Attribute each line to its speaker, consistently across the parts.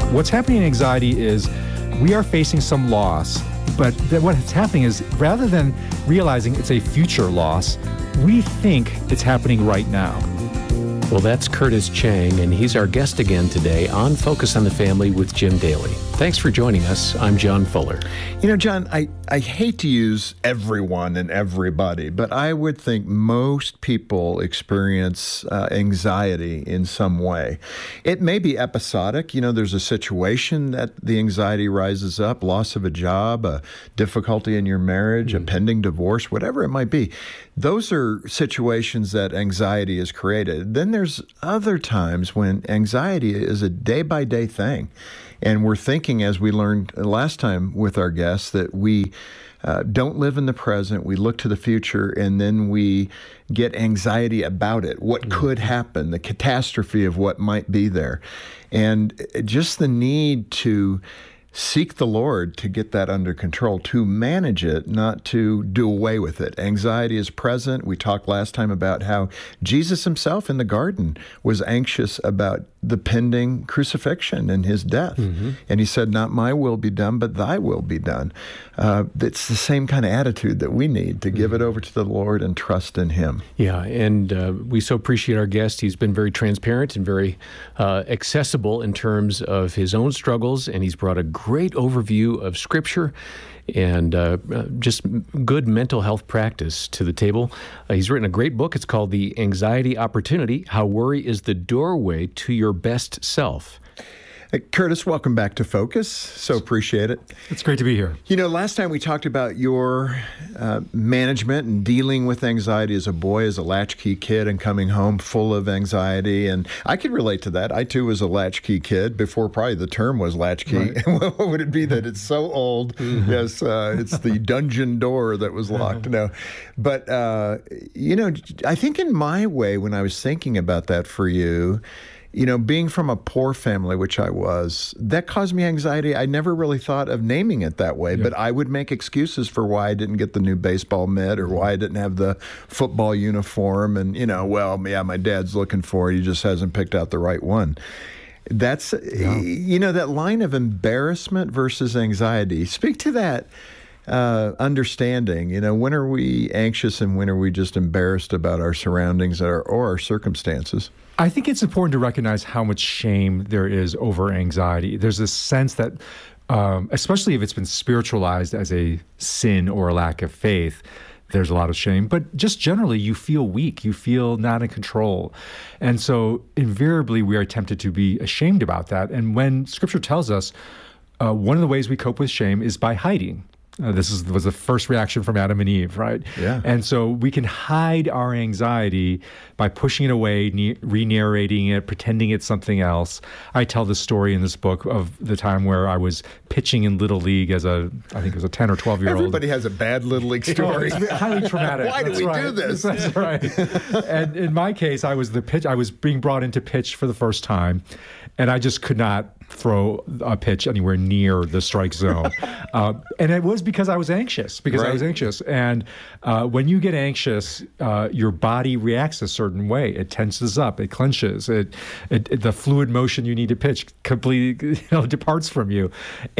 Speaker 1: What's happening in anxiety is we are facing some loss, but what's happening is rather than realizing it's a future loss, we think it's happening right now.
Speaker 2: Well, that's Curtis Chang, and he's our guest again today on Focus on the Family with Jim Daly. Thanks for joining us. I'm John Fuller.
Speaker 3: You know, John, I hate to use everyone and everybody, but I would think most people experience anxiety in some way. It may be episodic. You know, there's a situation that the anxiety rises up, loss of a job, a difficulty in your marriage, a pending divorce, whatever it might be. Those are situations that anxiety is created. Then there's other times when anxiety is a day-by-day thing. And we're thinking, as we learned last time with our guests, that we don't live in the present, we look to the future, and then we get anxiety about it, what could happen, the catastrophe of what might be there. And just the need to seek the Lord to get that under control, to manage it, not to do away with it. Anxiety is present. We talked last time about how Jesus himself in the garden was anxious about the pending crucifixion and his death. And he said, not my will be done, but thy will be done. It's the same kind of attitude that we need to give it over to the Lord and trust in him.
Speaker 2: Yeah, and we so appreciate our guest. He's been very transparent and very accessible in terms of his own struggles, and he's brought a great overview of Scripture and just good mental health practice to the table. He's written a great book. It's called The Anxiety Opportunity: How Worry is the Doorway to Your Best Self.
Speaker 3: Curtis, welcome back to Focus. So appreciate it.
Speaker 1: It's great to be here.
Speaker 3: You know, last time we talked about your management and dealing with anxiety as a boy, as a latchkey kid, and coming home full of anxiety. And I could relate to that. I, too, was a latchkey kid before probably the term was latchkey. Right. What would it be that it's so old? Yes, it's the dungeon door that was locked. No. But, you know, I think in my way, when I was thinking about that for you, you know, being from a poor family, which I was, that caused me anxiety. I never really thought of naming it that way, but I would make excuses for why I didn't get the new baseball mitt or why I didn't have the football uniform. And, you know, well, yeah, my dad's looking for it. He just hasn't picked out the right one. That's, you know, that line of embarrassment versus anxiety. Speak to that understanding. You know, when are we anxious and when are we just embarrassed about our surroundings or our circumstances?
Speaker 1: I think it's important to recognize how much shame there is over anxiety. There's this sense that, especially if it's been spiritualized as a sin or a lack of faith, there's a lot of shame. But just generally, you feel weak. You feel not in control. And so invariably, we are tempted to be ashamed about that. And when Scripture tells us one of the ways we cope with shame is by hiding. This was the first reaction from Adam and Eve, right?
Speaker 3: Yeah.
Speaker 1: And so we can hide our anxiety by pushing it away, re-narrating it, pretending it's something else. I tell the story in this book of the time where I was pitching in Little League as I think it was a 10 or 12-year-old.
Speaker 3: Everybody has a bad Little League story.
Speaker 1: It's highly traumatic.
Speaker 3: Why do we do this?
Speaker 1: That's right. And in my case, I was being brought into pitch for the first time, and I just could not throw a pitch anywhere near the strike zone. And it was because I was anxious, And when you get anxious, your body reacts a certain way. It tenses up, it clenches, the fluid motion you need to pitch completely departs from you.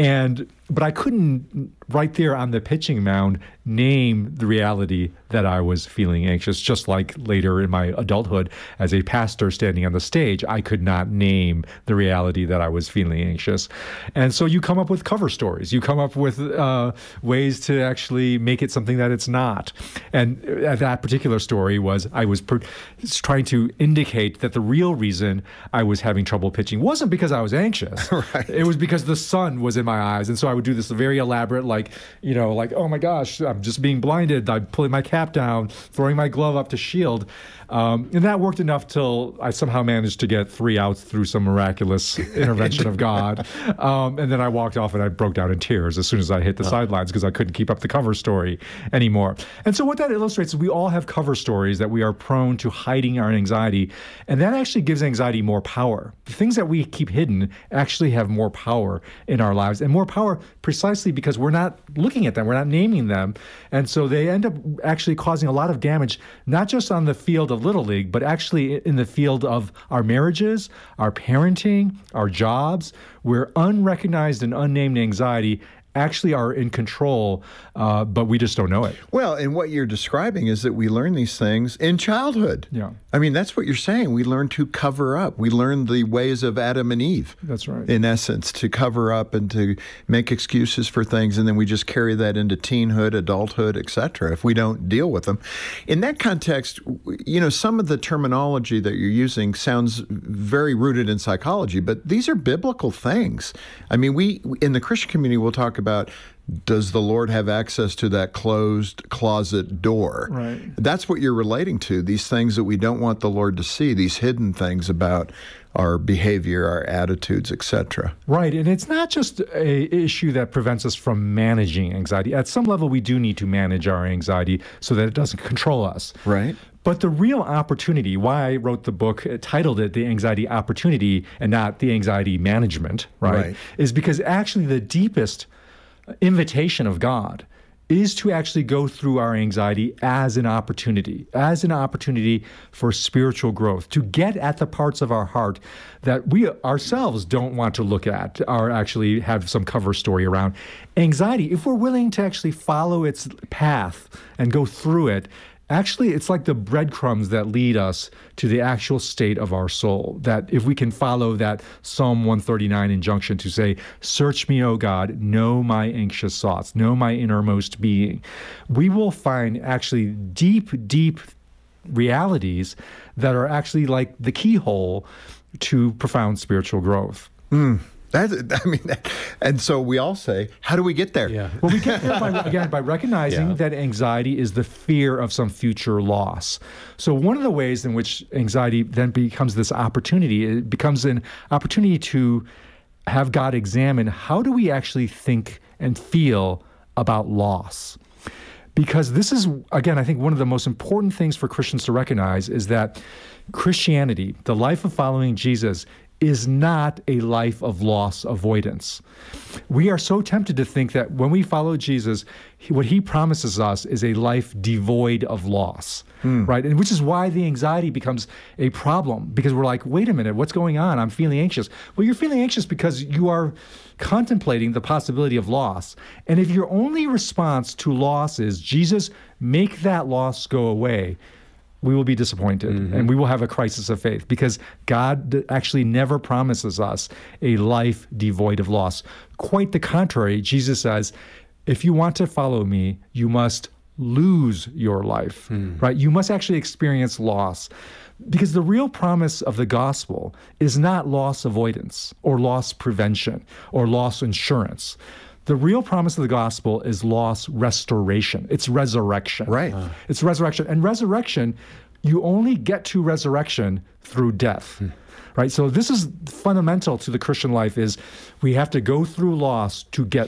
Speaker 1: But I couldn't, right there on the pitching mound, name the reality that I was feeling anxious. Just like later in my adulthood, as a pastor standing on the stage, I could not name the reality that I was feeling anxious. And so you come up with cover stories. You come up with ways to actually make it something that it's not. And that particular story was I was trying to indicate that the real reason I was having trouble pitching wasn't because I was anxious.
Speaker 3: Right.
Speaker 1: It was because the sun was in my eyes. And so I would do this very elaborate, like, oh my gosh, I'm just being blinded. I'm pulling my cap down, throwing my glove up to shield. And that worked enough till I somehow managed to get 3 outs through some miraculous intervention of God. And then I walked off and I broke down in tears as soon as I hit the sidelines because I couldn't keep up the cover story anymore. And so what that illustrates is we all have cover stories that we are prone to hiding our anxiety. And that actually gives anxiety more power. The things that we keep hidden actually have more power in our lives and more power precisely because we're not looking at them, we're not naming them. And so they end up actually causing a lot of damage, not just on the field of Little League, but actually in the field of our marriages, our parenting, our jobs, where unrecognized and unnamed anxiety actually are in control, but we just don't know it.
Speaker 3: Well, and what you're describing is that we learn these things in childhood.
Speaker 1: Yeah.
Speaker 3: I mean, that's what you're saying. We learn to cover up. We learn the ways of Adam and Eve.
Speaker 1: That's right.
Speaker 3: In essence, to cover up and to make excuses for things, and then we just carry that into teenhood, adulthood, etc. if we don't deal with them. In that context, some of the terminology that you're using sounds very rooted in psychology, but these are biblical things. I mean, we in the Christian community, we'll talk about, does the Lord have access to that closed closet door?
Speaker 1: Right.
Speaker 3: That's what you're relating to, these things that we don't want the Lord to see, these hidden things about our behavior, our attitudes, etc.
Speaker 1: Right. And it's not just an issue that prevents us from managing anxiety. At some level, we do need to manage our anxiety so that it doesn't control us.
Speaker 3: Right.
Speaker 1: But the real opportunity, why I wrote the book, titled it The Anxiety Opportunity and not The Anxiety Management, right, is because actually the deepest invitation of God is to actually go through our anxiety as an opportunity for spiritual growth, to get at the parts of our heart that we ourselves don't want to look at or actually have some cover story around. Anxiety, if we're willing to actually follow its path and go through it, actually, it's like the breadcrumbs that lead us to the actual state of our soul. That if we can follow that Psalm 139 injunction to say, "Search me, O God, know my anxious thoughts, know my innermost being," we will find actually deep, deep realities that are actually like the keyhole to profound spiritual growth.
Speaker 3: And so we all say, how do we get there?
Speaker 2: Yeah.
Speaker 1: Well, we get there by recognizing that anxiety is the fear of some future loss. So one of the ways in which anxiety then becomes this opportunity, it becomes an opportunity to have God examine, how do we actually think and feel about loss? Because this is, again, I think one of the most important things for Christians to recognize is that Christianity, the life of following Jesus, is not a life of loss avoidance. We are so tempted to think that when we follow Jesus, what he promises us is a life devoid of loss, right? And which is why the anxiety becomes a problem, because we're like, wait a minute, what's going on? I'm feeling anxious. Well, you're feeling anxious because you are contemplating the possibility of loss. And if your only response to loss is, Jesus, make that loss go away, we will be disappointed and we will have a crisis of faith, because God actually never promises us a life devoid of loss. Quite the contrary, Jesus says, if you want to follow me, you must lose your life, right? You must actually experience loss, because the real promise of the gospel is not loss avoidance or loss prevention or loss insurance. The real promise of the gospel is loss restoration. It's resurrection.
Speaker 3: Right.
Speaker 1: It's resurrection. And resurrection, you only get to resurrection through death. Right? So this is fundamental to the Christian life, is we have to go through loss to get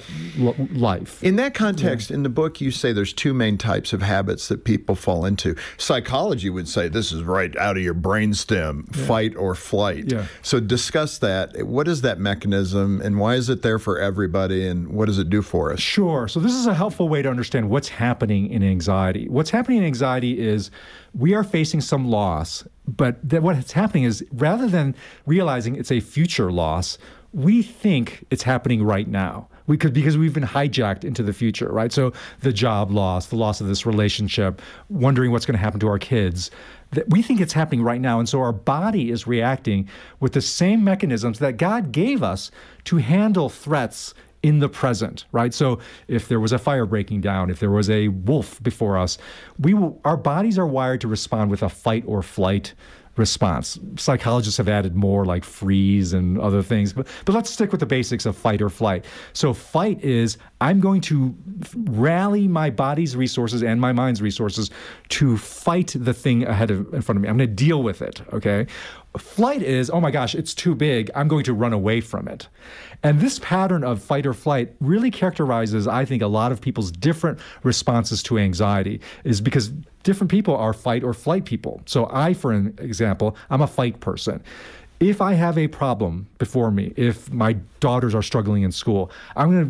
Speaker 1: life.
Speaker 3: In that context, in the book, you say there's two main types of habits that people fall into. Psychology would say this is right out of your brainstem, fight or flight.
Speaker 1: Yeah.
Speaker 3: So discuss that. What is that mechanism, and why is it there for everybody, and what does it do for us?
Speaker 1: Sure. So this is a helpful way to understand what's happening in anxiety. What's happening in anxiety is we are facing some loss, but what's happening is, rather than realizing it's a future loss, we think it's happening right now. Because we've been hijacked into the future, right? So the job loss, the loss of this relationship, wondering what's going to happen to our kids, we think it's happening right now. And so our body is reacting with the same mechanisms that God gave us to handle threats in the present, right? So if there was a fire breaking down, if there was a wolf before us, our bodies are wired to respond with a fight or flight response. Psychologists have added more, like freeze and other things, but let's stick with the basics of fight or flight. So fight is, I'm going to rally my body's resources and my mind's resources to fight the thing in front of me. I'm going to deal with it, okay? Flight is, oh my gosh, it's too big, I'm going to run away from it. And this pattern of fight or flight really characterizes, I think, a lot of people's different responses to anxiety, is because different people are fight or flight people. So I, for an example, I'm a fight person. If I have a problem before me, if my daughters are struggling in school, I'm going to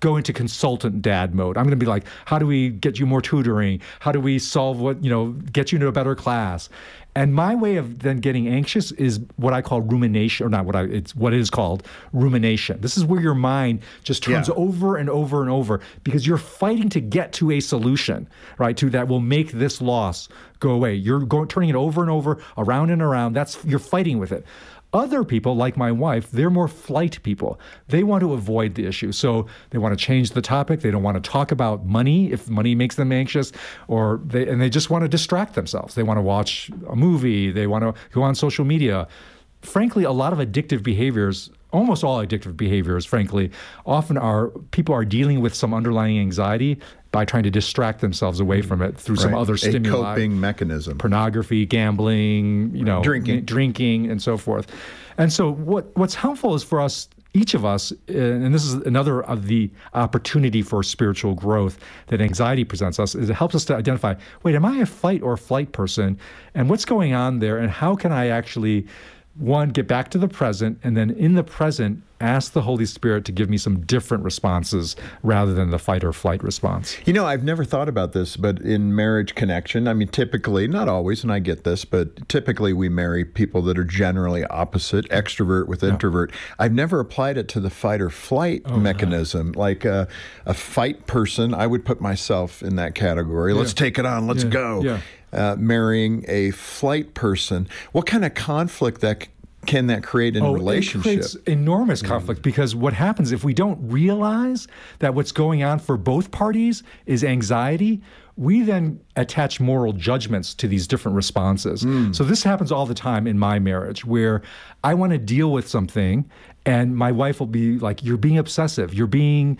Speaker 1: go into consultant dad mode. I'm going to be like, how do we get you more tutoring? How do we solve get you into a better class? And my way of then getting anxious is what I call rumination, or not it's what it is called rumination. This is where your mind just turns over and over and over because you're fighting to get to a solution, right? To that will make this loss go away. You're turning it over and over, around and around. You're fighting with it. Other people, like my wife, they're more flight people. They want to avoid the issue. So they want to change the topic. They don't want to talk about money if money makes them anxious, and they just want to distract themselves. They want to watch a movie. They want to go on social media. Frankly, a lot of addictive behaviors, almost all addictive behaviors, frankly, often people are dealing with some underlying anxiety by trying to distract themselves away from it through some other stimuli.
Speaker 3: A coping mechanism.
Speaker 1: Pornography, gambling, drinking, and so forth. And so what's helpful is for us, each of us, and this is another of the opportunity for spiritual growth that anxiety presents us, is it helps us to identify, wait, am I a fight or flight person? And what's going on there? And how can I actually, one, get back to the present, and then in the present, ask the Holy Spirit to give me some different responses rather than the fight or flight response.
Speaker 3: I've never thought about this, but in marriage connection, typically, not always, and I get this, but typically we marry people that are generally opposite, extrovert with introvert. I've never applied it to the fight or flight mechanism. Like a fight person, I would put myself in that category. Let's take it on, let's go. Marrying a flight person, what kind of conflict can that create in a relationship?
Speaker 1: It creates enormous conflict because what happens if we don't realize that what's going on for both parties is anxiety, we then attach moral judgments to these different responses. So this happens all the time in my marriage where I want to deal with something and my wife will be like, you're being obsessive, you're being,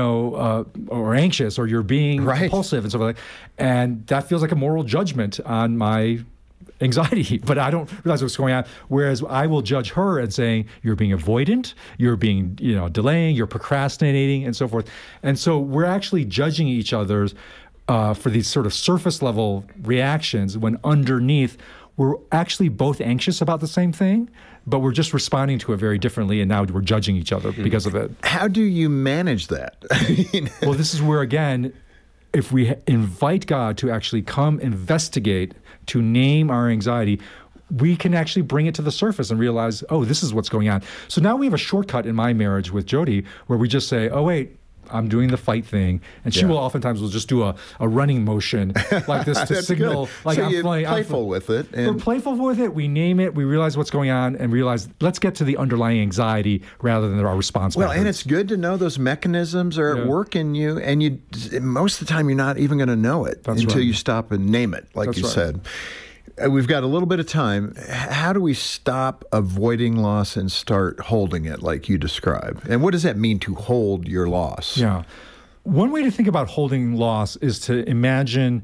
Speaker 1: or anxious, or you're being compulsive and stuff like that. And that feels like a moral judgment on my anxiety, but I don't realize what's going on. Whereas I will judge her and saying, you're being avoidant, you're being, delaying, you're procrastinating, and so forth. And so we're actually judging each other's for these sort of surface level reactions when underneath we're actually both anxious about the same thing, but we're just responding to it very differently, and now we're judging each other because of it.
Speaker 3: How do you manage that?
Speaker 1: Well, this is where, again, if we invite God to actually come investigate, to name our anxiety, we can actually bring it to the surface and realize, oh, this is what's going on. So now we have a shortcut in my marriage with Jody where we just say, oh, wait, I'm doing the fight thing. And she will oftentimes just do a running motion like this to signal,
Speaker 3: good.
Speaker 1: like
Speaker 3: so
Speaker 1: I'm
Speaker 3: playful with it.
Speaker 1: We're playful with it. We name it. We realize what's going on and realize, let's get to the underlying anxiety rather than our response methods.
Speaker 3: And it's good to know those mechanisms are at work in you. And most of the time, you're not even going to know it until you stop and name it, like you said. We've got a little bit of time. How do we stop avoiding loss and start holding it like you described? And what does that mean to hold your loss?
Speaker 1: Yeah. One way to think about holding loss is to imagine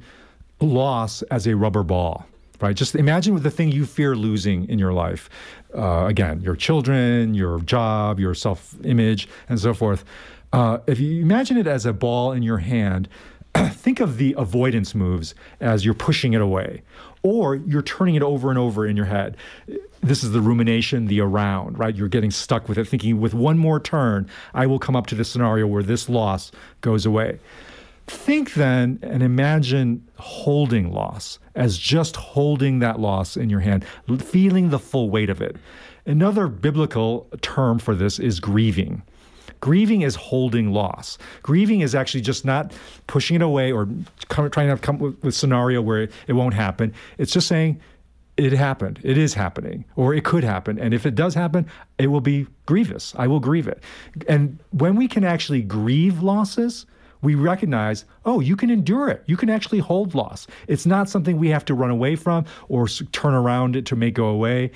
Speaker 1: loss as a rubber ball, right? Just imagine the thing you fear losing in your life. Again, your children, your job, your self-image, and so forth. If you imagine it as a ball in your hand, think of the avoidance moves as you're pushing it away, or you're turning it over and over in your head. This is the rumination, the around, right? You're getting stuck with it, thinking with one more turn, I will come up to the scenario where this loss goes away. Think then and imagine holding loss as just holding that loss in your hand, feeling the full weight of it. Another biblical term for this is grieving. Grieving is holding loss. Grieving is actually just not pushing it away or trying to come with a scenario where it won't happen. It's just saying, it happened. It is happening. Or it could happen. And if it does happen, it will be grievous. I will grieve it. And when we can actually grieve losses, we recognize, oh, you can endure it. You can actually hold loss. It's not something we have to run away from or turn around it to make go away.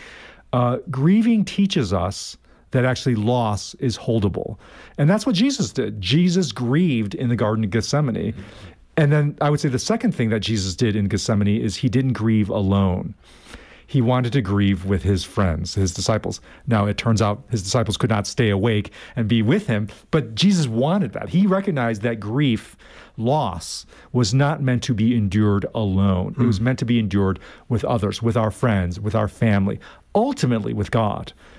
Speaker 1: Grieving teaches us that actually loss is holdable. And that's what Jesus did. Jesus grieved in the Garden of Gethsemane. And then I would say the second thing that Jesus did in Gethsemane is he didn't grieve alone. He wanted to grieve with his friends, his disciples. Now, it turns out his disciples could not stay awake and be with him, but Jesus wanted that. He recognized that grief, loss, was not meant to be endured alone. It was meant to be endured with others, with our friends, with our family, ultimately with God.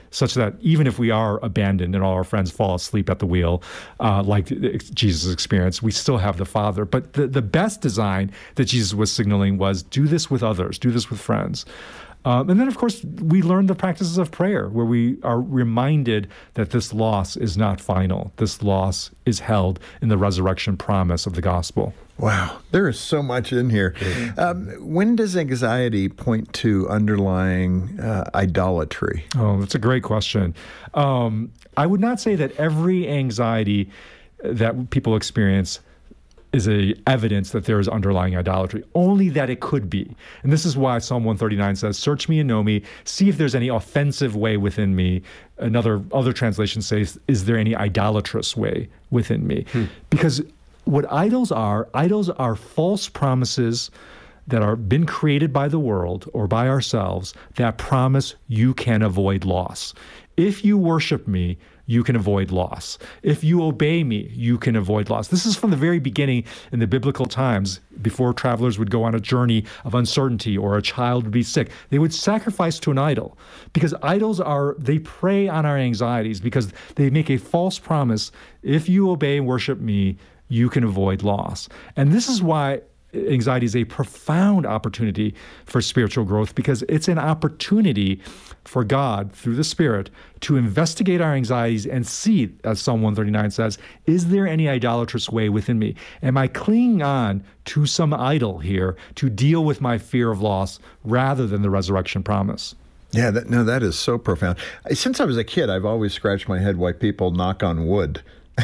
Speaker 1: such that even if we are abandoned and all our friends fall asleep at the wheel, like Jesus experienced, we still have the Father. But the best design that Jesus was signaling was do this with others, do this with friends. And then, of course, we learn the practices of prayer, where we are reminded that this loss is not final. This loss is held in the resurrection promise of the gospel.
Speaker 3: Wow, there is so much in here. When does anxiety point to underlying idolatry?
Speaker 1: Oh, that's a great question. I would not say that every anxiety that people experience is a evidence that there is underlying idolatry, only that it could be. And this is why Psalm 139 says, search me and know me, see if there's any offensive way within me. Other translations say, is there any idolatrous way within me? Because what idols are false promises that are been created by the world or by ourselves that promise you can avoid loss. If you worship me, you can avoid loss. If you obey me, you can avoid loss. This is from the very beginning in the biblical times, before travelers would go on a journey of uncertainty or a child would be sick. They would sacrifice to an idol, because idols they prey on our anxieties because they make a false promise. If you obey and worship me, you can avoid loss. And this is why anxiety is a profound opportunity for spiritual growth, because it's an opportunity for God, through the Spirit, to investigate our anxieties and see, as Psalm 139 says, is there any idolatrous way within me? Am I clinging on to some idol here to deal with my fear of loss rather than the resurrection promise?
Speaker 3: Yeah, that is so profound. Since I was a kid, I've always scratched my head why people knock on wood.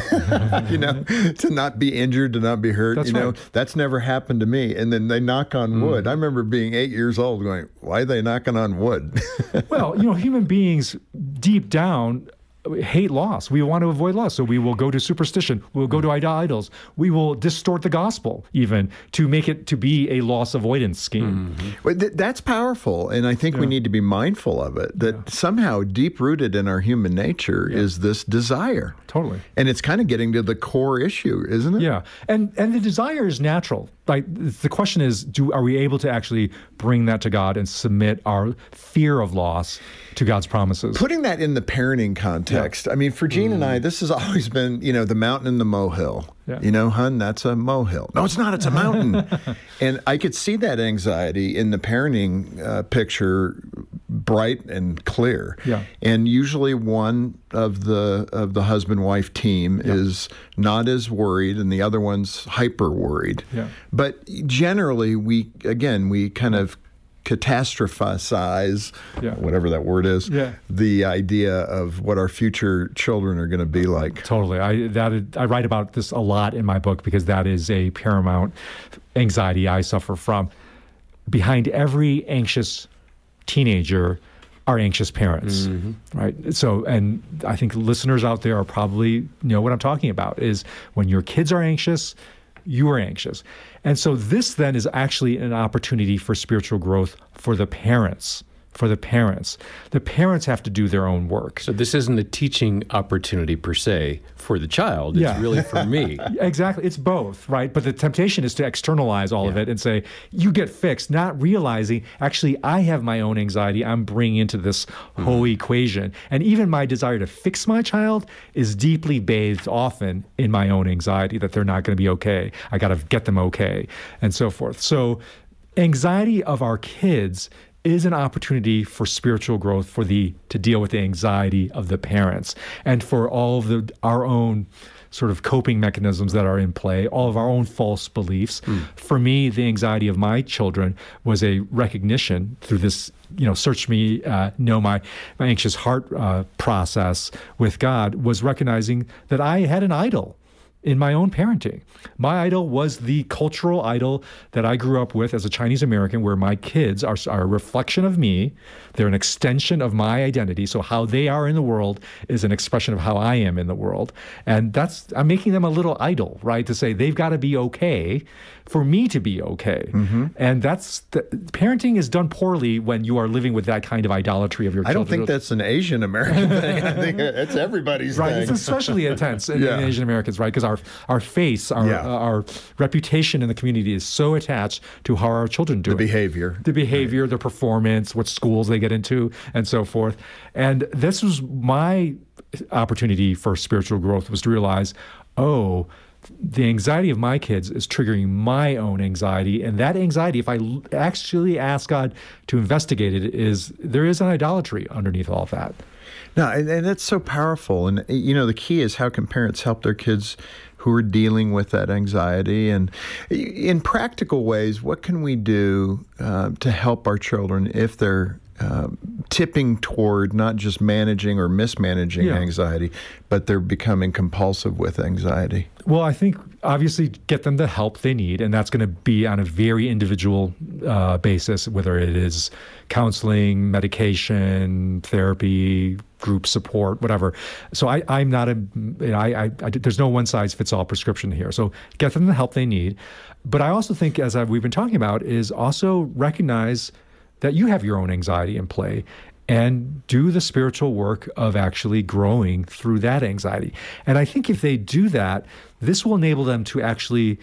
Speaker 3: To not be injured, to not be hurt.
Speaker 1: That's right.
Speaker 3: That's never happened to me. And then they knock on wood. I remember being 8 years old going, why are they knocking on wood?
Speaker 1: Well, human beings deep down hate loss. We want to avoid loss. So we will go to superstition. We'll go to idols. We will distort the gospel even to make it to be a loss avoidance scheme.
Speaker 3: Well, that's powerful. And I think we need to be mindful of it, that somehow deep rooted in our human nature is this desire.
Speaker 1: Totally.
Speaker 3: And it's kind of getting to the core issue, isn't it?
Speaker 1: Yeah. And the desire is natural. Like, the question is, are we able to actually bring that to God and submit our fear of loss to God's promises?
Speaker 3: Putting that in the parenting context, I mean, for Gene and I, this has always been, the mountain and the molehill.
Speaker 1: Yeah.
Speaker 3: Hun, that's a molehill. No, it's not. It's a mountain. And I could see that anxiety in the parenting picture, bright and clear.
Speaker 1: Yeah.
Speaker 3: And usually one of the husband-wife team is not as worried, and the other one's hyper worried.
Speaker 1: Yeah.
Speaker 3: But generally, we kind of catastrophize, whatever that word is, the idea of what our future children are going to be like.
Speaker 1: Totally. I write about this a lot in my book, because that is a paramount anxiety I suffer from. Behind every anxious teenager are anxious parents, right? So, and I think listeners out there are probably know what I'm talking about, is when your kids are anxious, you are anxious. And so this then is actually an opportunity for spiritual growth for the parents. The parents have to do their own work.
Speaker 2: So this isn't a teaching opportunity per se for the child. It's really for me.
Speaker 1: Exactly. It's both, right? But the temptation is to externalize all of it and say, you get fixed, not realizing, actually, I have my own anxiety I'm bringing into this whole equation. And even my desire to fix my child is deeply bathed often in my own anxiety that they're not going to be okay. I got to get them okay, and so forth. So anxiety of our kids is an opportunity for spiritual growth, to deal with the anxiety of the parents, and for all of our own sort of coping mechanisms that are in play, all of our own false beliefs. For me, the anxiety of my children was a recognition through this, search me, know my anxious heart process with God, was recognizing that I had an idol in my own parenting. My idol was the cultural idol that I grew up with as a Chinese American, where my kids are a reflection of me. They're an extension of my identity. So how they are in the world is an expression of how I am in the world. And I'm making them a little idol, right? To say they've got to be okay for me to be okay. And parenting is done poorly when you are living with that kind of idolatry of your children.
Speaker 3: I don't think that's an Asian American thing. I think it's everybody's
Speaker 1: thing.
Speaker 3: Right,
Speaker 1: it's especially intense in Asian Americans, right? Because our face, our reputation in the community is so attached to how our children do
Speaker 3: the behavior,
Speaker 1: their performance, what schools they get into, and so forth. And this was my opportunity for spiritual growth, was to realize, oh, the anxiety of my kids is triggering my own anxiety. And that anxiety, if I actually ask God to investigate it, there is an idolatry underneath all of that.
Speaker 3: No, and that's so powerful. And, the key is, how can parents help their kids who are dealing with that anxiety? And in practical ways, what can we do to help our children if they're tipping toward not just managing or mismanaging anxiety, but they're becoming compulsive with anxiety?
Speaker 1: Well, I think obviously get them the help they need, and that's going to be on a very individual basis, whether it is counseling, medication, therapy, group support, whatever. So I'm not there's no one size fits all prescription here. So get them the help they need. But I also think, as we've been talking about, is also recognize that you have your own anxiety in play, and do the spiritual work of actually growing through that anxiety. And I think if they do that, this will enable them to actually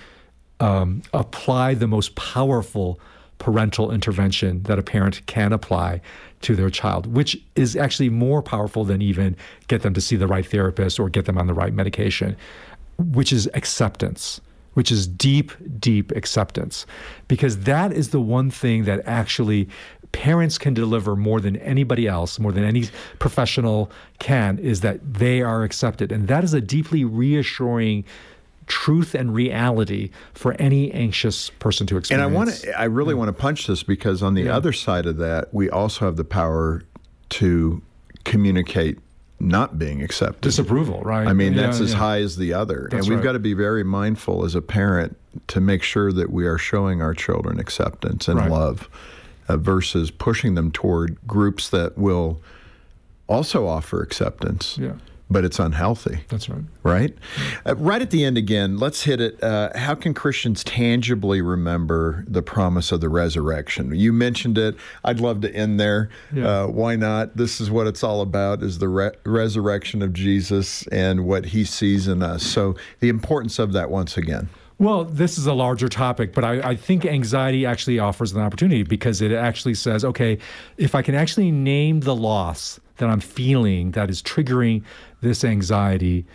Speaker 1: apply the most powerful parental intervention that a parent can apply to their child, which is actually more powerful than even get them to see the right therapist or get them on the right medication, which is acceptance. Which is deep, deep acceptance. Because that is the one thing that actually parents can deliver more than anybody else, more than any professional can, is that they are accepted. And that is a deeply reassuring truth and reality for any anxious person to experience.
Speaker 3: And I really want to punch this, because on the other side of that, we also have the power to communicate not being accepted.
Speaker 1: Disapproval, right?
Speaker 3: I mean, that's as high as the other.
Speaker 1: That's
Speaker 3: and we've
Speaker 1: right.
Speaker 3: got to be very mindful as a parent to make sure that we are showing our children acceptance and love versus pushing them toward groups that will also offer acceptance.
Speaker 1: Yeah.
Speaker 3: But it's unhealthy.
Speaker 1: That's right.
Speaker 3: Right? Right at the end again, let's hit it. How can Christians tangibly remember the promise of the resurrection? You mentioned it. I'd love to end there. Yeah. Why not? This is what it's all about, is the resurrection of Jesus and what he sees in us. So the importance of that once again.
Speaker 1: Well, this is a larger topic, but I think anxiety actually offers an opportunity, because it actually says, okay, if I can actually name the loss that I'm feeling that is triggering this anxiety,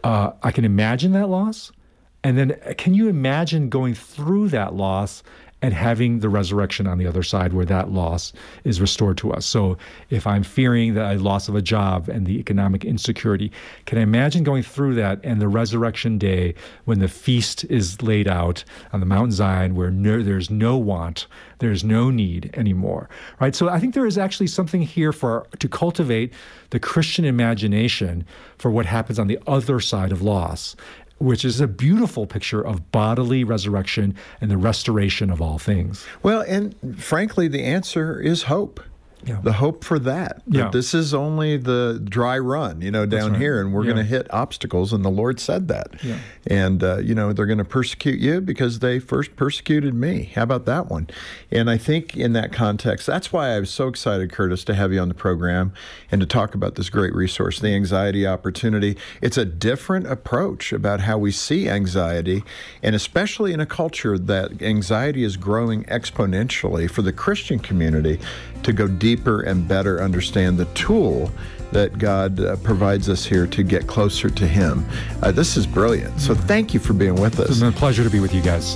Speaker 1: I can imagine that loss. And then can you imagine going through that loss and having the resurrection on the other side, where that loss is restored to us? So if I'm fearing the loss of a job and the economic insecurity, can I imagine going through that and the resurrection day, when the feast is laid out on the Mount Zion, where there's no want, there's no need anymore, right? So I think there is actually something here to cultivate the Christian imagination for what happens on the other side of loss, which is a beautiful picture of bodily resurrection and the restoration of all things.
Speaker 3: Well, and frankly, the answer is hope. Yeah. The hope for that.
Speaker 1: Yeah.
Speaker 3: This is only the dry run, down here, and we're going to hit obstacles, and the Lord said that. Yeah. And, they're going to persecute you because they first persecuted me. How about that one? And I think in that context, that's why I was so excited, Curtis, to have you on the program and to talk about this great resource, the Anxiety Opportunity. It's a different approach about how we see anxiety, and especially in a culture that anxiety is growing exponentially, for the Christian community to go deeper and better understand the tool that God provides us here to get closer to Him. This is brilliant. So thank you for being with us.
Speaker 1: It's been a pleasure to be with you guys.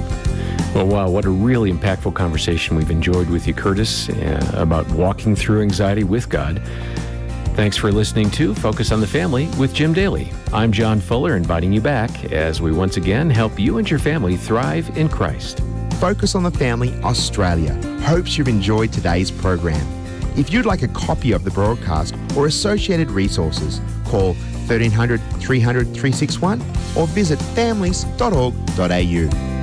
Speaker 2: Well, wow, what a really impactful conversation we've enjoyed with you, Curtis, about walking through anxiety with God. Thanks for listening to Focus on the Family with Jim Daly. I'm John Fuller, inviting you back as we once again help you and your family thrive in Christ.
Speaker 4: Focus on the Family Australia hopes you've enjoyed today's program. If you'd like a copy of the broadcast or associated resources, call 1300 300 361 or visit families.org.au.